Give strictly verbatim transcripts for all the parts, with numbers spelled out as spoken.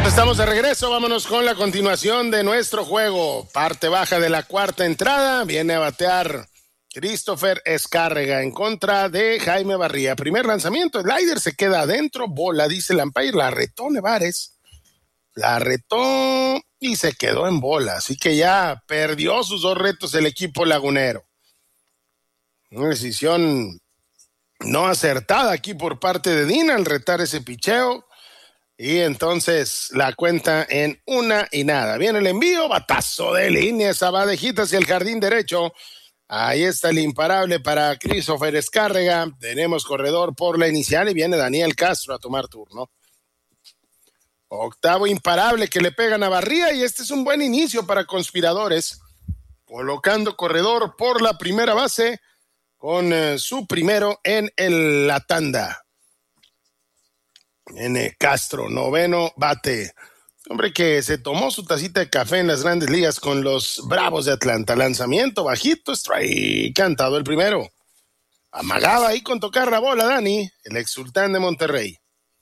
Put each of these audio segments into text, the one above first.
Estamos de regreso, vámonos con la continuación de nuestro juego. Parte baja de la cuarta entrada, viene a batear Christopher Escárrega en contra de Jaime Barría. Primer lanzamiento, slider se queda adentro, bola, dice el umpire, la retó Nevares. La retó y se quedó en bola, así que ya perdió sus dos retos el equipo lagunero. Una decisión no acertada aquí por parte de Dina al retar ese picheo. Y entonces la cuenta en una y nada. Viene el envío, batazo de línea, esa badejita hacia el jardín derecho. Ahí está el imparable para Christopher Escárrega. Tenemos corredor por la inicial y viene Daniel Castro a tomar turno. Octavo imparable que le pegan a Barría y este es un buen inicio para Conspiradores. Colocando corredor por la primera base con eh, su primero en el, la tanda. N. Castro, noveno bate. Hombre que se tomó su tacita de café en las Grandes Ligas con los Bravos de Atlanta. Lanzamiento bajito, strike, cantado el primero. Amagaba ahí con tocar la bola Dani, el ex sultán de Monterrey.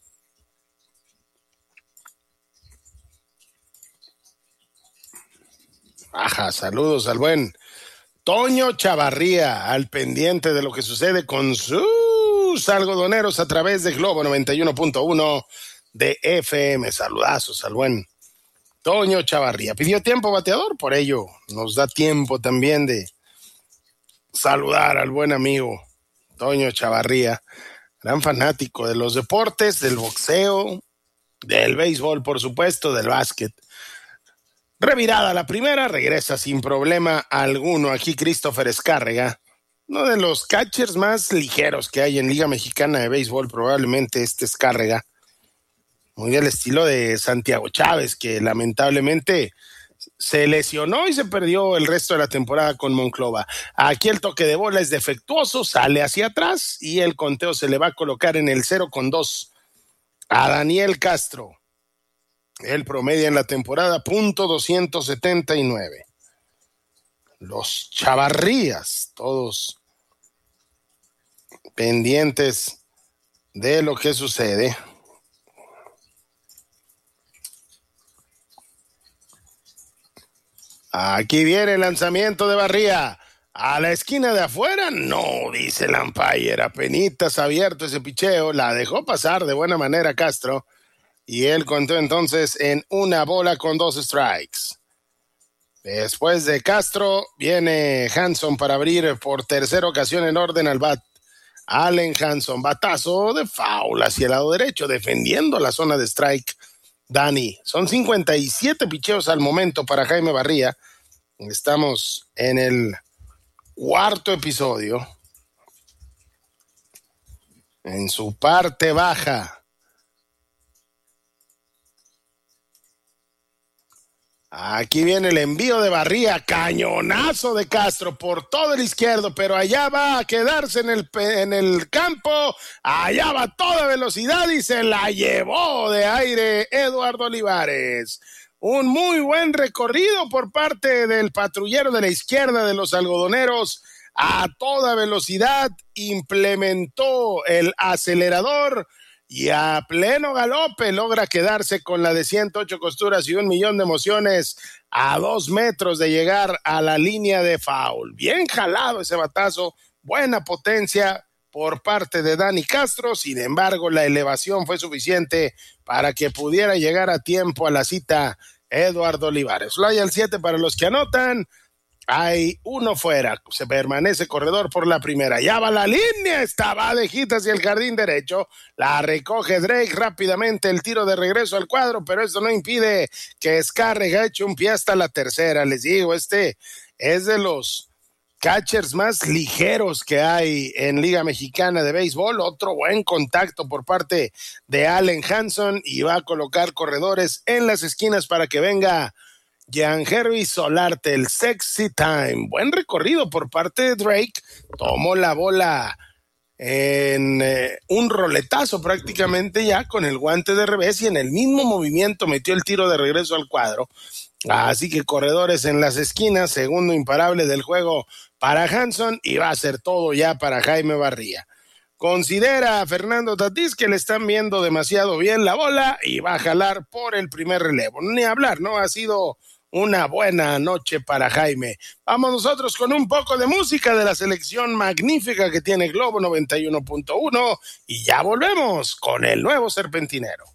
Ajá, saludos al buen Toño Chavarría, al pendiente de lo que sucede con sus algodoneros a través de Globo noventa y uno punto uno de F M. Saludazos al buen Toño Chavarría. Pidió tiempo bateador, por ello nos da tiempo también de saludar al buen amigo Toño Chavarría, gran fanático de los deportes, del boxeo, del béisbol, por supuesto, del básquet. Revirada la primera, regresa sin problema alguno aquí Christopher Escárrega, uno de los catchers más ligeros que hay en Liga Mexicana de Béisbol, probablemente este Escárrega, muy al estilo de Santiago Chávez, que lamentablemente se lesionó y se perdió el resto de la temporada con Monclova. Aquí el toque de bola es defectuoso, sale hacia atrás y el conteo se le va a colocar en el cero con dos a Daniel Castro. El promedio en la temporada, punto doscientos setenta y nueve. Los Chavarrías, todos pendientes de lo que sucede. Aquí viene el lanzamiento de Barría. A la esquina de afuera, no, dice el umpire. Apenitas abierto ese picheo, la dejó pasar de buena manera Castro. Y él contó entonces en una bola con dos strikes. Después de Castro, viene Hanson para abrir por tercera ocasión en orden al bat. Allen Hanson, batazo de foul hacia el lado derecho, defendiendo la zona de strike. Dani, son cincuenta y siete picheos al momento para Jaime Barría. Estamos en el cuarto episodio. En su parte baja. Aquí viene el envío de Barría, cañonazo de Castro por todo el izquierdo, pero allá va a quedarse en el, en el campo, allá va a toda velocidad y se la llevó de aire Eduardo Olivares. Un muy buen recorrido por parte del patrullero de la izquierda de los algodoneros, a toda velocidad implementó el acelerador y a pleno galope logra quedarse con la de ciento ocho costuras y un millón de emociones a dos metros de llegar a la línea de foul. Bien jalado ese batazo, buena potencia por parte de Dani Castro, sin embargo la elevación fue suficiente para que pudiera llegar a tiempo a la cita Eduardo Olivares. Lo hay al siete para los que anotan. Hay uno fuera, se permanece corredor por la primera, ya va la línea, está badejita hacia el jardín derecho, la recoge Drake rápidamente, el tiro de regreso al cuadro, pero esto no impide que Escárrega eche un pie hasta la tercera. Les digo, este es de los catchers más ligeros que hay en Liga Mexicana de Béisbol. Otro buen contacto por parte de Allen Hanson y va a colocar corredores en las esquinas para que venga Giangervis Solarte, el sexy time. Buen recorrido por parte de Drake. Tomó la bola en eh, un roletazo prácticamente ya con el guante de revés y en el mismo movimiento metió el tiro de regreso al cuadro. Así que corredores en las esquinas, segundo imparable del juego para Hanson y va a ser todo ya para Jaime Barría. considera a Fernando Tatís que le están viendo demasiado bien la bola y va a jalar por el primer relevo. Ni hablar, ¿no? Ha sido una buena noche para Jaime. Vamos nosotros con un poco de música de la selección magnífica que tiene Globo noventa y uno punto uno y ya volvemos con el nuevo Serpentinero.